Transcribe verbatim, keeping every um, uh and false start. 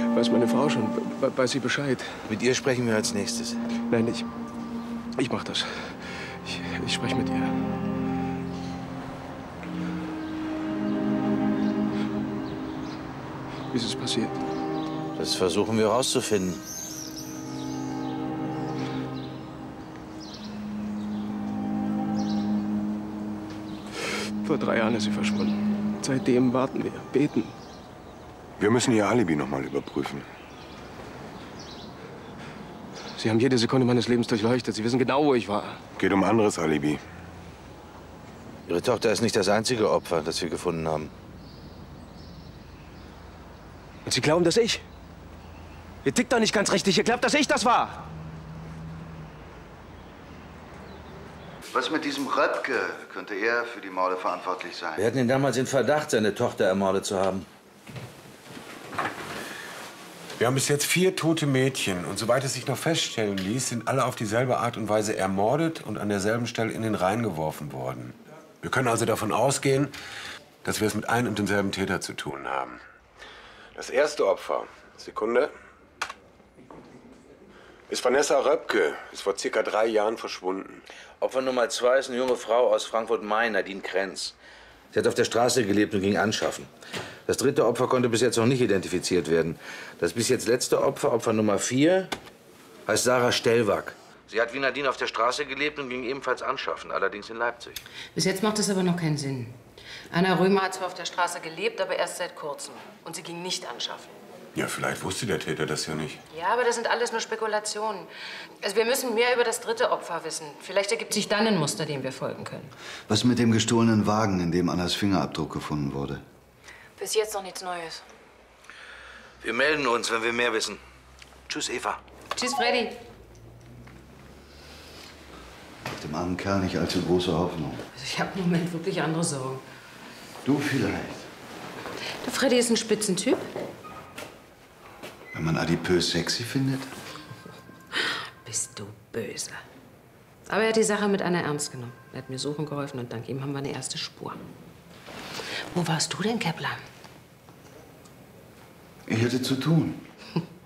Weiß meine Frau schon? Weiß sie Bescheid? Mit ihr sprechen wir als nächstes. Nein, ich... Ich mach das. Ich, ich spreche mit ihr. Wie ist es passiert? Das versuchen wir herauszufinden. Vor drei Jahren ist sie verschwunden. Seitdem warten wir, beten. Wir müssen Ihr Alibi noch mal überprüfen. Sie haben jede Sekunde meines Lebens durchleuchtet. Sie wissen genau, wo ich war. Geht um anderes Alibi. Ihre Tochter ist nicht das einzige Opfer, das wir gefunden haben. Und Sie glauben, dass ich? Ihr tickt doch nicht ganz richtig. Ihr glaubt, dass ich das war. Was mit diesem Röpke? Könnte er für die Morde verantwortlich sein? Wir hatten ihn damals in Verdacht, seine Tochter ermordet zu haben. Wir haben bis jetzt vier tote Mädchen. Und soweit es sich noch feststellen ließ, sind alle auf dieselbe Art und Weise ermordet und an derselben Stelle in den Rhein geworfen worden. Wir können also davon ausgehen, dass wir es mit einem und demselben Täter zu tun haben. Das erste Opfer, Sekunde, ist Vanessa Röpke, ist vor circa drei Jahren verschwunden. Opfer Nummer zwei ist eine junge Frau aus Frankfurt-Main, Nadine Krenz. Sie hat auf der Straße gelebt und ging anschaffen. Das dritte Opfer konnte bis jetzt noch nicht identifiziert werden. Das bis jetzt letzte Opfer, Opfer Nummer vier, heißt Sarah Stellwag. Sie hat wie Nadine auf der Straße gelebt und ging ebenfalls anschaffen, allerdings in Leipzig. Bis jetzt macht das aber noch keinen Sinn. Anna Römer hat zwar auf der Straße gelebt, aber erst seit kurzem. Und sie ging nicht anschaffen. Ja, vielleicht wusste der Täter das ja nicht. Ja, aber das sind alles nur Spekulationen. Also wir müssen mehr über das dritte Opfer wissen. Vielleicht ergibt sich dann ein Muster, dem wir folgen können. Was mit dem gestohlenen Wagen, in dem Annas Fingerabdruck gefunden wurde? Bis jetzt noch nichts Neues. Wir melden uns, wenn wir mehr wissen. Tschüss, Eva. Tschüss, Freddy. Auf dem armen Kerl nicht allzu große Hoffnung. Also ich habe im Moment wirklich andere Sorgen. Du vielleicht. Der Freddy ist ein Spitzentyp. Wenn man adipös sexy findet? Bist du böse. Aber er hat die Sache mit Anna ernst genommen. Er hat mir suchen geholfen und dank ihm haben wir eine erste Spur. Wo warst du denn, Kepler? Ich hätte zu tun.